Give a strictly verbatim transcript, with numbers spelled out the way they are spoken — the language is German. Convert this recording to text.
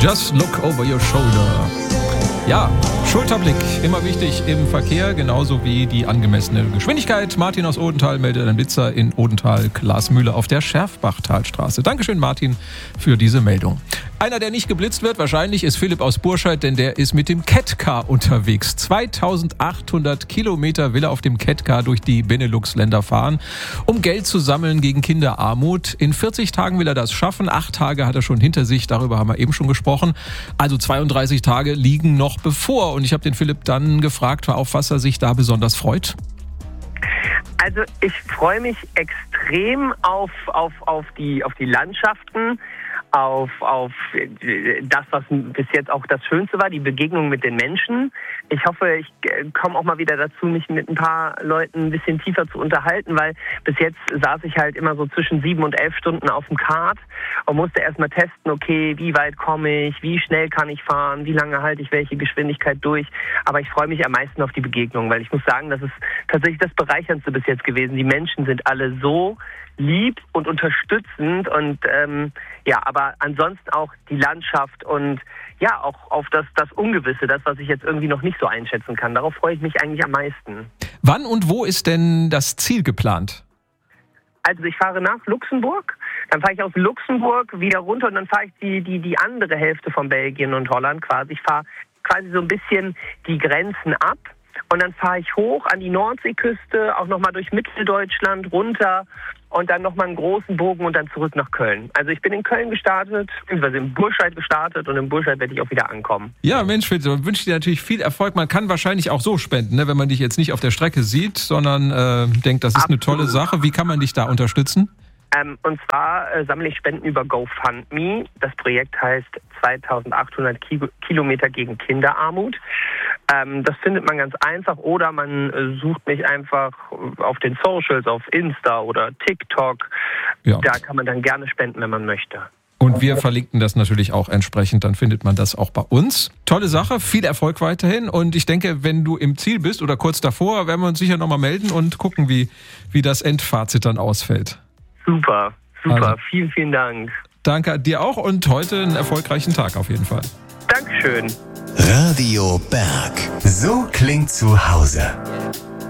Just look over your shoulder. Ja, Schulterblick, immer wichtig im Verkehr, genauso wie die angemessene Geschwindigkeit. Martin aus Odenthal meldet einen Blitzer in Odenthal, Glasmühle auf der Scherfbachtalstraße. Dankeschön, Martin, für diese Meldung. Einer, der nicht geblitzt wird, wahrscheinlich, ist Philipp aus Burscheid, denn der ist mit dem Catcar unterwegs. zweitausendachthundert Kilometer will er auf dem Catcar durch die Benelux-Länder fahren, um Geld zu sammeln gegen Kinderarmut. In vierzig Tagen will er das schaffen. Acht Tage hat er schon hinter sich, darüber haben wir eben schon gesprochen. Also zweiunddreißig Tage liegen noch bevor. Und ich habe den Philipp dann gefragt, auf was er sich da besonders freut. Also ich freue mich extrem auf, auf, auf, die, auf die Landschaften, auf, auf das, was bis jetzt auch das Schönste war, die Begegnung mit den Menschen. Ich hoffe, ich komme auch mal wieder dazu, mich mit ein paar Leuten ein bisschen tiefer zu unterhalten, weil bis jetzt saß ich halt immer so zwischen sieben und elf Stunden auf dem Kart und musste erstmal testen, okay, wie weit komme ich, wie schnell kann ich fahren, wie lange halte ich welche Geschwindigkeit durch. Aber ich freue mich am meisten auf die Begegnung, weil ich muss sagen, das ist tatsächlich das Bereicherndste bis jetzt gewesen. Die Menschen sind alle so lieb und unterstützend und ähm, ja, aber ansonsten auch die Landschaft und ja, auch auf das, das Ungewisse, das, was ich jetzt irgendwie noch nicht so einschätzen kann. Darauf freue ich mich eigentlich am meisten. Wann und wo ist denn das Ziel geplant? Also ich fahre nach Luxemburg, dann fahre ich aus Luxemburg wieder runter und dann fahre ich die, die, die andere Hälfte von Belgien und Holland quasi. Ich fahre quasi so ein bisschen die Grenzen ab. Und dann fahre ich hoch an die Nordseeküste, auch nochmal durch Mitteldeutschland runter und dann nochmal einen großen Bogen und dann zurück nach Köln. Also ich bin in Köln gestartet, beziehungsweise in Burscheid gestartet und in Burscheid werde ich auch wieder ankommen. Ja, Mensch, Philipp, ich wünsche dir natürlich viel Erfolg. Man kann wahrscheinlich auch so spenden, ne, wenn man dich jetzt nicht auf der Strecke sieht, sondern äh, denkt, das ist Absolut. Eine tolle Sache. Wie kann man dich da unterstützen? Ähm, und zwar äh, sammle ich Spenden über GoFundMe. Das Projekt heißt zweitausendachthundert Kilometer gegen Kinderarmut. Ähm, das findet man ganz einfach oder man äh, sucht mich einfach auf den Socials, auf Insta oder TikTok. Ja. Da kann man dann gerne spenden, wenn man möchte. Und wir verlinken das natürlich auch entsprechend, dann findet man das auch bei uns. Tolle Sache, viel Erfolg weiterhin und ich denke, wenn du im Ziel bist oder kurz davor, werden wir uns sicher nochmal melden und gucken, wie, wie das Endfazit dann ausfällt. Super, super. Also, vielen, vielen Dank. Danke dir auch und heute einen erfolgreichen Tag auf jeden Fall. Dankeschön. Radio Berg. So klingt zu Hause.